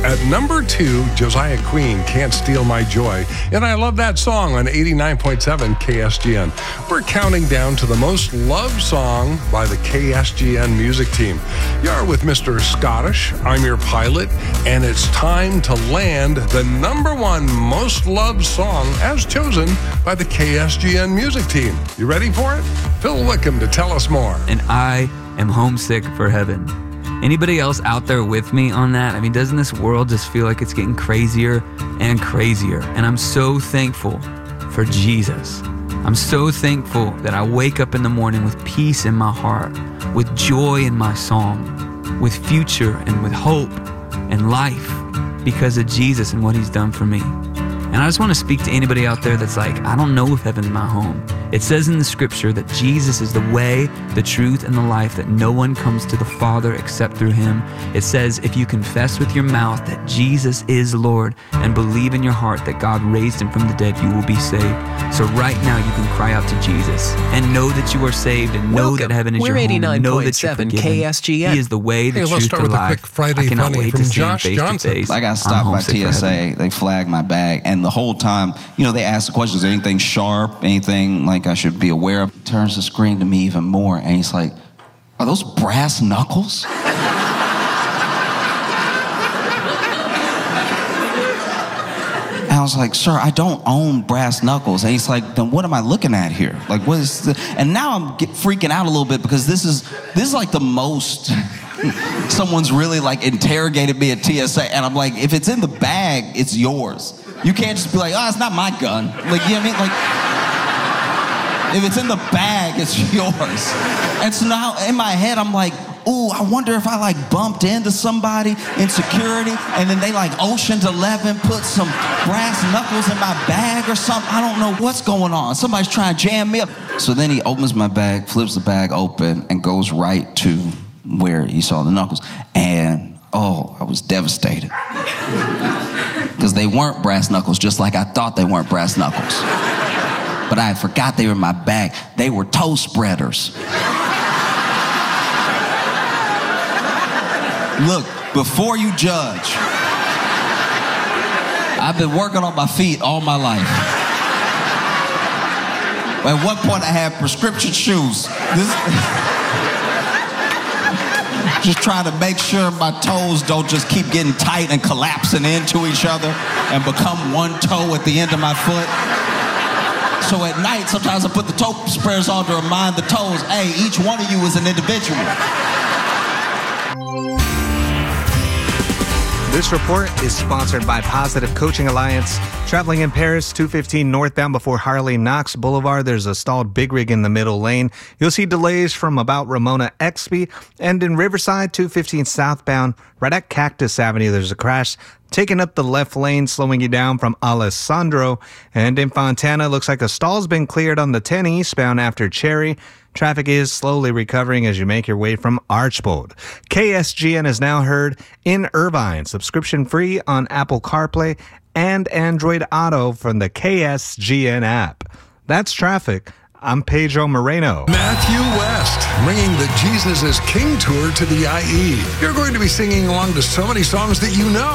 At number 2, Josiah Queen, Can't Steal My Joy. And I love that song on 89.7 KSGN. We're counting down to the most loved song by the KSGN music team. You're with Mr. Scottish. I'm your pilot, and it's time to land the number 1 most loved song as chosen by the KSGN music team. You ready for it? Phil Wickham to tell us more. And I am homesick for heaven. Anybody else out there with me on that? I mean, doesn't this world just feel like it's getting crazier and crazier? And I'm so thankful for Jesus. I'm so thankful that I wake up in the morning with peace in my heart, with joy in my song, with future and with hope and life because of Jesus and what he's done for me. And I just want to speak to anybody out there that's like, I don't know if heaven's my home. It says in the scripture that Jesus is the way, the truth, and the life, that no one comes to the Father except through him. It says if you confess with your mouth that Jesus is Lord and believe in your heart that God raised him from the dead, you will be saved. So right now you can cry out to Jesus and know that you are saved and know that heaven is your home. Know that you're forgiven. KSGN. He is the way, the Let's truth, start the with a life. quick Friday I cannot funny wait from to see him Josh face Johnson. to face. I got stopped by TSA. They flagged my bag, and the whole time, they asked the question, is there anything sharp, anything like I should be aware of? He turns the screen to me even more, and he's like, are those brass knuckles? And I was like, sir, I don't own brass knuckles. And he's like, then what am I looking at here? Like, what is this? And now I'm freaking out a little bit because this is like the most someone's really like interrogated me at TSA. And I'm like, if it's in the bag, it's yours. You can't just be like, oh, it's not my gun. Like, you know what I mean? Like, if it's in the bag, it's yours. And so now in my head, I'm like, ooh, I wonder if I like bumped into somebody in security and then they like Ocean's 11 put some brass knuckles in my bag or something. I don't know what's going on. Somebody's trying to jam me up. So then he opens my bag, flips the bag open, and goes right to where he saw the knuckles. And I was devastated. Because they weren't brass knuckles, just like I thought they weren't brass knuckles. But I forgot they were in my bag. They were toe spreaders. Look, before you judge, I've been working on my feet all my life. At one point I had prescription shoes. Just trying to make sure my toes don't just keep getting tight and collapsing into each other and become one toe at the end of my foot. So at night, sometimes I put the toe spreaders on to remind the toes, hey, each one of you is an individual. This report is sponsored by Positive Coaching Alliance. Traveling in Paris, 215 northbound before Harley Knox Boulevard, there's a stalled big rig in the middle lane. You'll see delays from about Ramona Exby. And in Riverside, 215 southbound, right at Cactus Avenue, there's a crash taking up the left lane, slowing you down from Alessandro. And in Fontana, looks like a stall's been cleared on the 10 eastbound after Cherry. Traffic is slowly recovering as you make your way from Archbold. KSGN is now heard in Irvine, subscription free on Apple CarPlay and Android Auto from the KSGN app. That's traffic. I'm Pedro Moreno. Matthew West, bringing the Jesus is King tour to the IE. You're going to be singing along to so many songs that you know.